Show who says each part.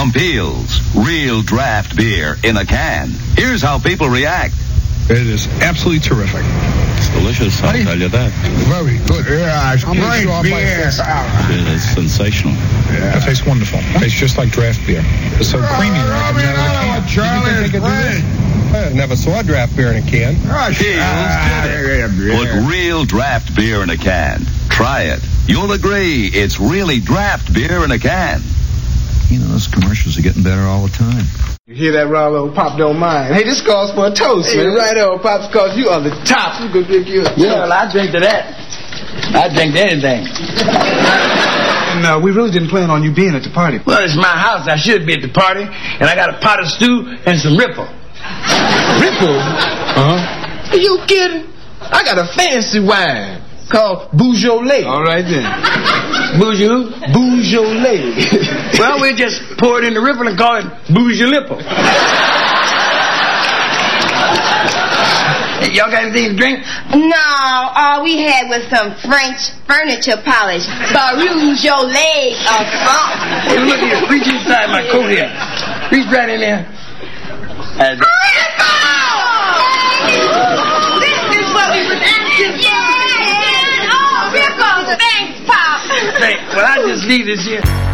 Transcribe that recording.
Speaker 1: From Peel's, real draft beer in a can. Here's how people react.
Speaker 2: It is absolutely terrific.
Speaker 3: It's delicious, I'll tell you that.
Speaker 4: Very good. Yeah, it's great beer.
Speaker 3: It is sensational.
Speaker 2: Yeah. It tastes wonderful. It tastes just like draft beer. It's so creamy.
Speaker 4: Charlie,
Speaker 5: I never saw a draft beer in a can.
Speaker 1: Peel's did it. Put real draft beer in a can. Try it. You'll agree it's really draft beer in a can.
Speaker 6: You know, those commercials are getting better all the time.
Speaker 7: You hear that, Rollo? Pop don't mind. Hey, this calls for a toast, man.
Speaker 8: Right on, Pops, because you are the top. You could give you a
Speaker 9: well, I drink to that. I drink to anything.
Speaker 7: And we really didn't plan on you being at the party.
Speaker 9: Well, it's my house. I should be at the party. And I got a pot of stew and some Ripple.
Speaker 7: Ripple?
Speaker 9: Are you kidding? I got a fancy wine called Beaujolais.
Speaker 7: All right, then.
Speaker 9: Beaujolais. Well, we just pour it in the Ripple and call it Beaujolais. Y'all got anything to drink?
Speaker 10: No, all we had was some French furniture polish. Beaujolais or something.
Speaker 9: Hey, look here. Reach inside my coat here. Reach right in there.
Speaker 10: This is what we was asking for. Yeah. Oh, Ripple. Thanks, Pop.
Speaker 9: Well, I just need this here.